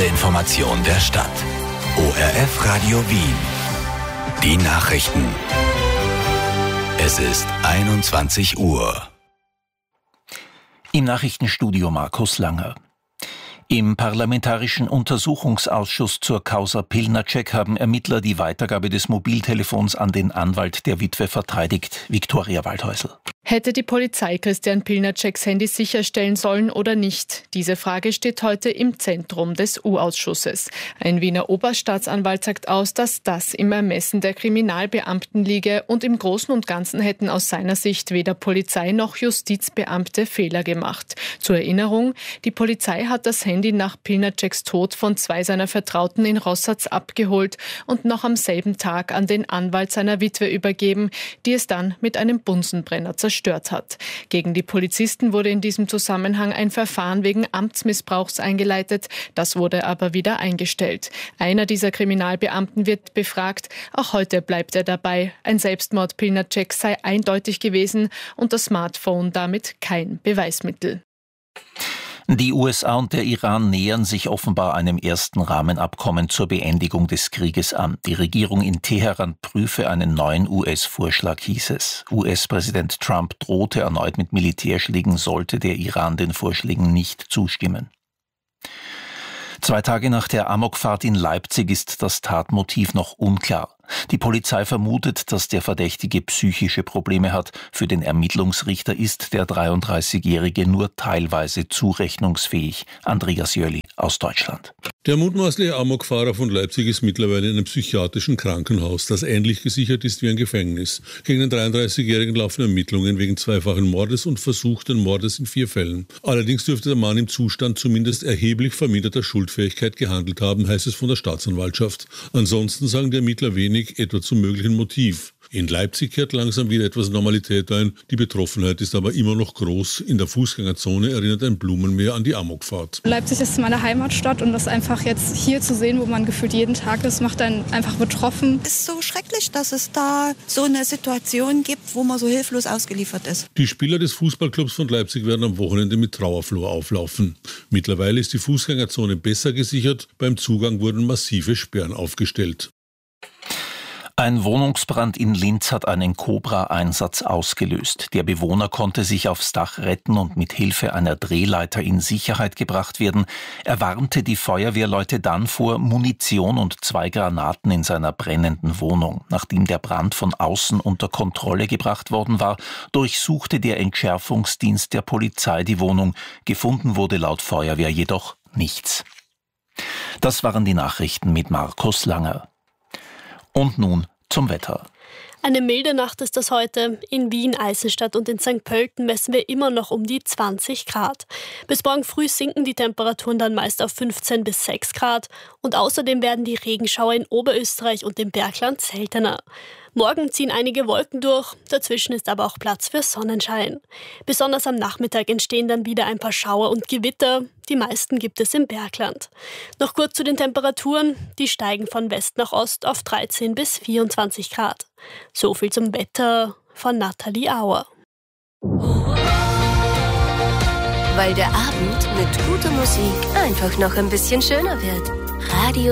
erste Information der Stadt. ORF Radio Wien. Die Nachrichten. Es ist 21 Uhr. Im Nachrichtenstudio Markus Langer. Im Parlamentarischen Untersuchungsausschuss zur Causa Pilnacek haben Ermittler die Weitergabe des Mobiltelefons an den Anwalt der Witwe verteidigt. Viktoria Waldhäusl. Hätte die Polizei Christian Pilnaceks Handy sicherstellen sollen oder nicht? Diese Frage steht heute im Zentrum des U-Ausschusses. Ein Wiener Oberstaatsanwalt sagt aus, dass das im Ermessen der Kriminalbeamten liege und im Großen und Ganzen hätten aus seiner Sicht weder Polizei noch Justizbeamte Fehler gemacht. Zur Erinnerung, die Polizei hat das Handy nach Pilnaceks Tod von 2 seiner Vertrauten in Rossatz abgeholt und noch am selben Tag an den Anwalt seiner Witwe übergeben, die es dann mit einem Bunsenbrenner zerstört hat. Gegen die Polizisten wurde in diesem Zusammenhang ein Verfahren wegen Amtsmissbrauchs eingeleitet. Das wurde aber wieder eingestellt. Einer dieser Kriminalbeamten wird befragt. Auch heute bleibt er dabei. Ein Selbstmord Pilnaceks sei eindeutig gewesen und das Smartphone damit kein Beweismittel. Die USA und der Iran nähern sich offenbar einem ersten Rahmenabkommen zur Beendigung des Krieges an. Die Regierung in Teheran prüfe einen neuen US-Vorschlag, hieß es. US-Präsident Trump drohte erneut mit Militärschlägen, sollte der Iran den Vorschlägen nicht zustimmen. 2 Tage nach der Amokfahrt in Leipzig ist das Tatmotiv noch unklar. Die Polizei vermutet, dass der Verdächtige psychische Probleme hat. Für den Ermittlungsrichter ist der 33-Jährige nur teilweise zurechnungsfähig. Andreas Jöli aus Deutschland. Der mutmaßliche Amokfahrer von Leipzig ist mittlerweile in einem psychiatrischen Krankenhaus, das ähnlich gesichert ist wie ein Gefängnis. Gegen den 33-Jährigen laufen Ermittlungen wegen zweifachen Mordes und versuchten Mordes in 4 Fällen. Allerdings dürfte der Mann im Zustand zumindest erheblich verminderter Schuldfähigkeit gehandelt haben, heißt es von der Staatsanwaltschaft. Ansonsten sagen die Ermittler wenig, etwa zum möglichen Motiv. In Leipzig kehrt langsam wieder etwas Normalität ein. Die Betroffenheit ist aber immer noch groß. In der Fußgängerzone erinnert ein Blumenmeer an die Amokfahrt. Leipzig ist meine Heimatstadt und das einfach jetzt hier zu sehen, wo man gefühlt jeden Tag ist, macht einen einfach betroffen. Es ist so schrecklich, dass es da so eine Situation gibt, wo man so hilflos ausgeliefert ist. Die Spieler des Fußballclubs von Leipzig werden am Wochenende mit Trauerflor auflaufen. Mittlerweile ist die Fußgängerzone besser gesichert. Beim Zugang wurden massive Sperren aufgestellt. Ein Wohnungsbrand in Linz hat einen Cobra-Einsatz ausgelöst. Der Bewohner konnte sich aufs Dach retten und mit Hilfe einer Drehleiter in Sicherheit gebracht werden. Er warnte die Feuerwehrleute dann vor Munition und 2 Granaten in seiner brennenden Wohnung. Nachdem der Brand von außen unter Kontrolle gebracht worden war, durchsuchte der Entschärfungsdienst der Polizei die Wohnung. Gefunden wurde laut Feuerwehr jedoch nichts. Das waren die Nachrichten mit Markus Langer. Und nun zum Wetter. Eine milde Nacht ist das heute. In Wien, Eisenstadt und in St. Pölten messen wir immer noch um die 20 Grad. Bis morgen früh sinken die Temperaturen dann meist auf 15 bis 6 Grad. Und außerdem werden die Regenschauer in Oberösterreich und im Bergland seltener. Morgen ziehen einige Wolken durch, dazwischen ist aber auch Platz für Sonnenschein. Besonders am Nachmittag entstehen dann wieder ein paar Schauer und Gewitter. Die meisten gibt es im Bergland. Noch kurz zu den Temperaturen. Die steigen von West nach Ost auf 13 bis 24 Grad. So viel zum Wetter von Nathalie Auer. Weil der Abend mit guter Musik einfach noch ein bisschen schöner wird. Radio